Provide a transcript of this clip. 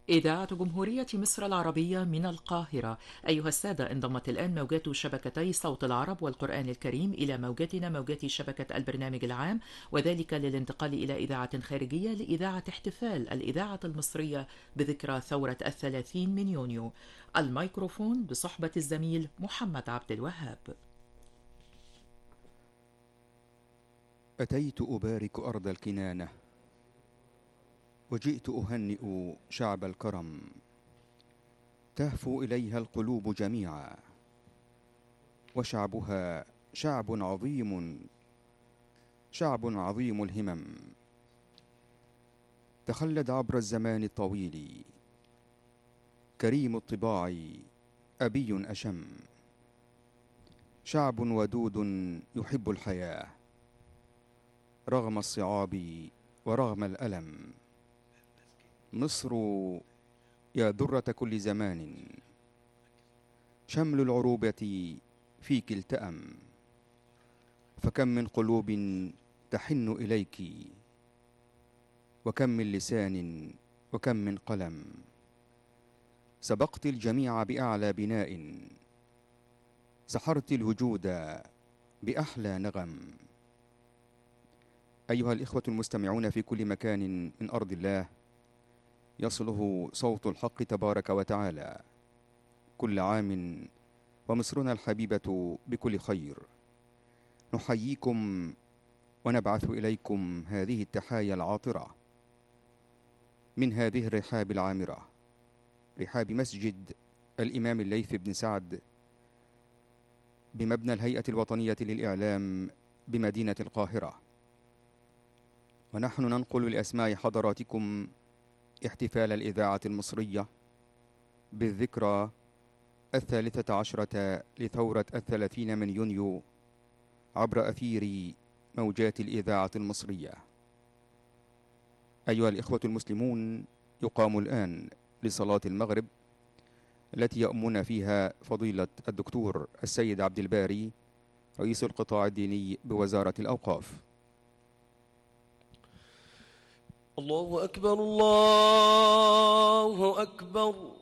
إذاعة جمهورية مصر العربية من القاهرة. أيها السادة، انضمت الآن موجات شبكتي صوت العرب والقرآن الكريم إلى موجاتنا، موجات شبكة البرنامج العام، وذلك للانتقال إلى إذاعة خارجية لإذاعة احتفال الإذاعة المصرية بذكرى ثورة 30 من يونيو. الميكروفون بصحبة الزميل محمد عبد الوهاب. أتيت أبارك أرض الكنانة، وجئت أهنئ شعب الكرم، تهفو إليها القلوب جميعا، وشعبها شعب عظيم، شعب عظيم الهمم، تخلد عبر الزمان الطويل، كريم الطباع، أبي أشم، شعب ودود يحب الحياة رغم الصعاب ورغم الألم. مصر يا درة كل زمان، شمل العروبة فيك التأم، فكم من قلوب تحن إليك، وكم من لسان وكم من قلم، سبقت الجميع بأعلى بناء، سحرت الوجود بأحلى نغم. أيها الإخوة المستمعون في كل مكان من أرض الله، يصله صوت الحق تبارك وتعالى. كل عام ومصرنا الحبيبة بكل خير. نحييكم ونبعث إليكم هذه التحايا العاطرة من هذه الرحاب العامرة، رحاب مسجد الإمام الليث بن سعد بمبنى الهيئة الوطنية للإعلام بمدينة القاهرة. ونحن ننقل لأسماع حضراتكم احتفال الإذاعة المصرية بالذكرى 13 لثورة 30 من يونيو عبر أثير موجات الإذاعة المصرية. أيها الإخوة المسلمون، يقام الآن لصلاة المغرب التي يؤمن فيها فضيلة الدكتور السيد عبد الباري رئيس القطاع الديني بوزارة الأوقاف. الله أكبر، الله أكبر.